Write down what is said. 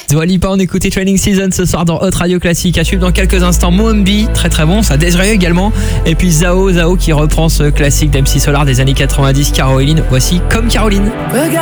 Dua Lipa, on écoutait Training Season ce soir dans Hot Radio Classique. À suivre dans quelques instants Moambi, très très bon, ça Desiree également. Et puis Zao qui reprend ce classique d'MC Solar des années 90, Caroline. Voici Comme Caroline.